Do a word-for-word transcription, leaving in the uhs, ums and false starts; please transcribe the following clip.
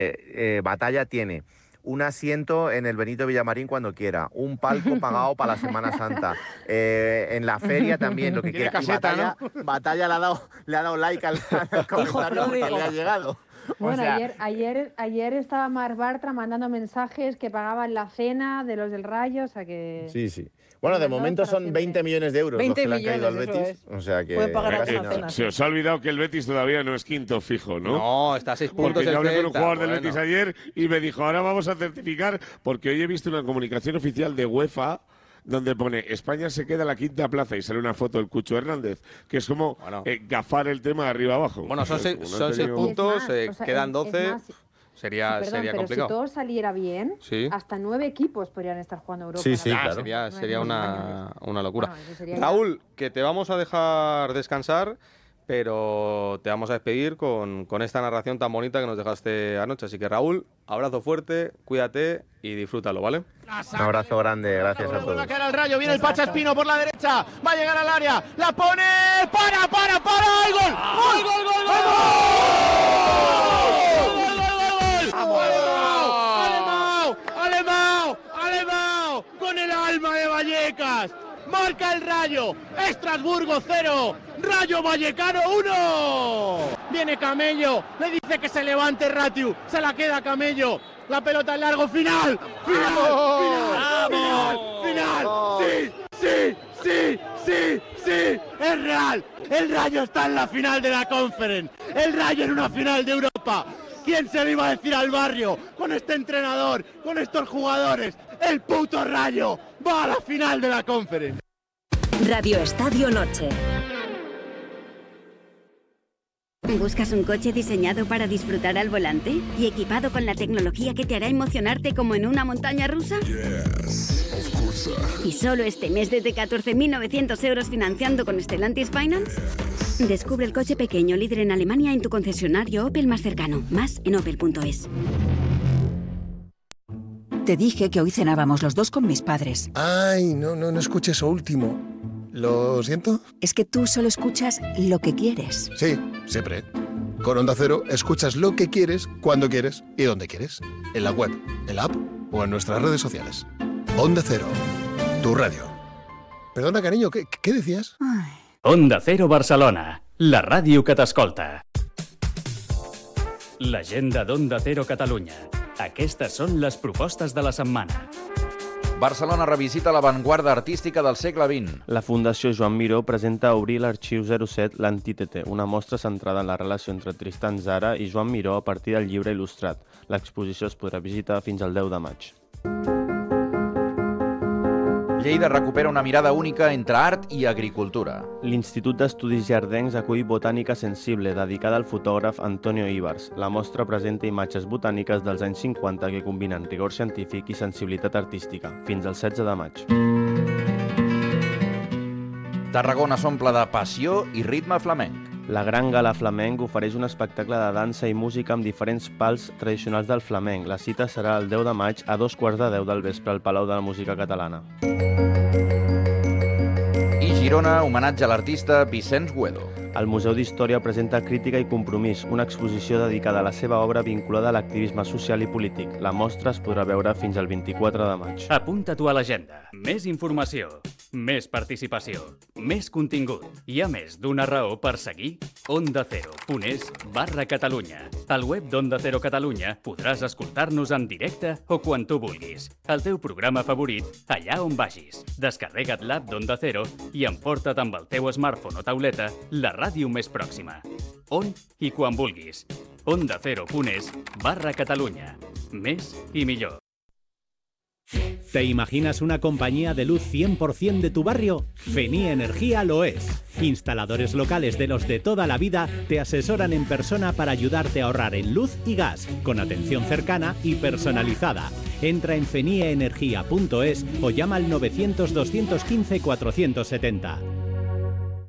eh, Batalla tiene un asiento en el Benito Villamarín cuando quiera, un palco pagado para la Semana Santa, eh, en la feria también, lo que quiera. Caseta, y Batalla, ¿no? Batalla le ha dado, le ha dado like al, al comentario que le ha llegado. Bueno, o sea, ayer, ayer, ayer estaba Marc Bartra mandando mensajes que pagaban la cena de los del Rayo, o sea que... Sí, sí. Bueno, de momento son veinte millones de euros los que le han caído al Betis. O sea que... Eh, se os ha olvidado que el Betis todavía no es quinto fijo, ¿no? No, está a seis puntos. Porque yo hablé el con un Celta, jugador del bueno. Betis ayer y me dijo, ahora vamos a certificar, porque hoy he visto una comunicación oficial de UEFA donde pone España se queda en la quinta plaza y sale una foto del Cucho Hernández, que es como Bueno. eh, gafar el tema de arriba abajo. Bueno, son, O sea, seis, como no son han seis tenido- puntos, más, eh, o sea, quedan es- doce. es más, sería Sí, perdón, sería pero complicado. si todo saliera bien, Sí. hasta nueve equipos podrían estar jugando Europa. Sí, sí, Ah, claro. sería No sería es una, una locura. Bueno, eso sería ya- Raúl, que te vamos a dejar descansar, pero te vamos a despedir con, con esta narración tan bonita que nos dejaste anoche. Así que, Raúl, abrazo fuerte, cuídate y disfrútalo, ¿vale? Un abrazo grande, gracias a todos. Va a caer al Rayo, viene el Pacha Espino por la derecha, va a llegar al área, la pone, para, para, para, ¡y gol! ¡Gol, gol, gol, gol! ¡Gol, gol, gol, gol! ¡Alemão! ¡Alemão! ¡Alemão! ¡Con el alma de Vallecas! Marca el Rayo, Estrasburgo cero, Rayo Vallecano uno. Viene Camello, le dice que se levante Ratiu, se la queda Camello, la pelota en largo, final, final, final, final, final, sí, sí, sí, sí, sí, es real, el Rayo está en la final de la Conference, el Rayo en una final de Europa. ¿Quién se lo iba a decir al barrio? Con este entrenador, con estos jugadores, el puto Rayo va a la final de la Conference. Radio Estadio Noche. ¿Buscas un coche diseñado para disfrutar al volante y equipado con la tecnología que te hará emocionarte como en una montaña rusa? ¿Y solo este mes desde catorce mil novecientos euros financiando con Stellantis Finance? Descubre el coche pequeño líder en Alemania en tu concesionario Opel más cercano. Más en opel punto es. Te dije que hoy cenábamos los dos con mis padres. Ay, no, no, no escuché eso último. ¿Lo siento? Es que tú solo escuchas lo que quieres. Sí, siempre. Con Onda Cero escuchas lo que quieres, cuando quieres y donde quieres. En la web, en la app o en nuestras redes sociales. Onda Cero, tu radio. Perdona, cariño, ¿qué, qué decías? Ay. Onda Cero Barcelona, la ràdio que t'escolta. L'agenda d'Onda Cero Catalunya. Aquestes són les propostes de la setmana. Barcelona revisita l'avantguarda artística del segle vint. La Fundació Joan Miró presenta a obrir l'Arxiu zero set l'Antítete, una mostra centrada en la relació entre Tristan Tzara i Joan Miró a partir del llibre il·lustrat. L'exposició es podrà visitar fins al deu de maig. Lleida recupera una mirada única entre art i agricultura. L'Institut d'Estudis Jardencs acull Botànica Sensible, dedicada al fotògraf Antonio Ibars. La mostra presenta imatges botàniques dels anys cinquanta que combinen rigor científic i sensibilitat artística, fins al setze de maig. Tarragona s'omple de passió i ritme flamenc. La Gran Gala Flamenc ofereix un espectacle de dansa i música amb diferents pals tradicionals del flamenc. La cita serà el deu de maig a dos quarts de deu del vespre al Palau de la Música Catalana. I Girona, homenatge a l'artista Vicenç Güedo. El Museu d'Història presenta Crítica i Compromís, una exposició dedicada a la seva obra vinculada a l'activisme social i polític. La mostra es podrà veure fins al vint-i-quatre de maig. Apunta-t'ho a l'agenda. Més informació, més participació, més contingut. Hi ha més d'una raó per seguir onda cero punt es barra Catalunya. Al web d'Onda Cero Catalunya podràs escoltar-nos en directe o quan tu vulguis. El teu programa favorit, allà on vagis. Descarrega't l'app d'Onda Cero i emporta't amb el teu smartphone o tauleta la ràdio més pròxima. On i quan vulguis. onda cero punt es barra Catalunya. Més i millor. ¿Te imaginas una compañía de luz cien por ciento de tu barrio? Feni Energía lo es. Instaladores locales de los de toda la vida te asesoran en persona para ayudarte a ahorrar en luz y gas, con atención cercana y personalizada. Entra en fenie energía punto es o llama al novecientos, doscientos quince, cuatrocientos setenta.